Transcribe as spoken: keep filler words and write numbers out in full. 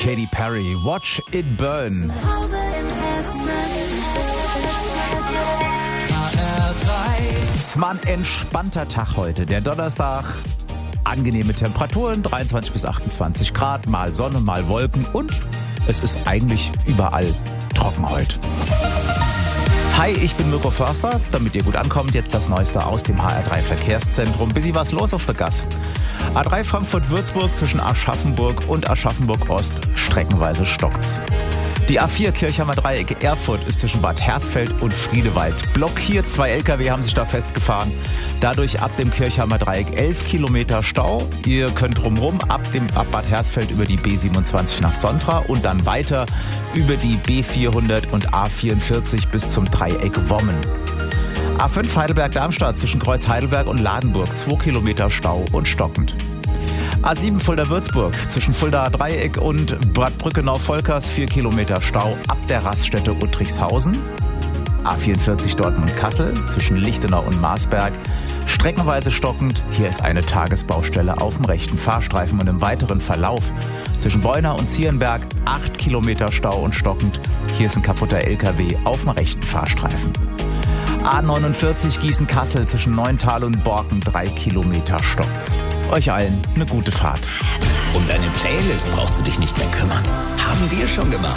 Katy Perry, Watch It Burn. Zu Hause in Hessen. Es war ein entspannter Tag heute, der Donnerstag. Angenehme Temperaturen, dreiundzwanzig bis achtundzwanzig Grad, mal Sonne, mal Wolken und es ist eigentlich überall trocken heute. Hi, ich bin Mirko Förster. Damit ihr gut ankommt, jetzt das Neueste aus dem H R drei Verkehrszentrum. Bisschen was los auf der Gas. A drei Frankfurt-Würzburg zwischen Aschaffenburg und Aschaffenburg-Ost, streckenweise stockt's. Die A vier Kirchheimer Dreieck Erfurt ist zwischen Bad Hersfeld und Friedewald blockiert. Zwei L K W haben sich da festgefahren. Dadurch ab dem Kirchheimer Dreieck elf Kilometer Stau. Ihr könnt drumherum ab dem ab Bad Hersfeld über die B siebenundzwanzig nach Sontra und dann weiter über die B vierhundert und A vierundvierzig bis zum Dreieck Wommen. A fünf Heidelberg-Darmstadt zwischen Kreuz Heidelberg und Ladenburg zwei Kilometer Stau und stockend. A sieben Fulda-Würzburg zwischen Fuldaer Dreieck und Bad Brückenau-Volkers vier Kilometer Stau ab der Raststätte Uttrichshausen. A vierundvierzig Dortmund-Kassel zwischen Lichtenau und Marsberg streckenweise stockend. Hier ist eine Tagesbaustelle auf dem rechten Fahrstreifen und im weiteren Verlauf zwischen Beuna und Zierenberg acht Kilometer Stau und stockend. Hier ist ein kaputter L K W auf dem rechten Fahrstreifen. A neunundvierzig Gießen-Kassel zwischen Neuntal und Borken drei Kilometer stockt's. Euch allen eine gute Fahrt. Um deine Playlist brauchst du dich nicht mehr kümmern. Haben wir schon gemacht.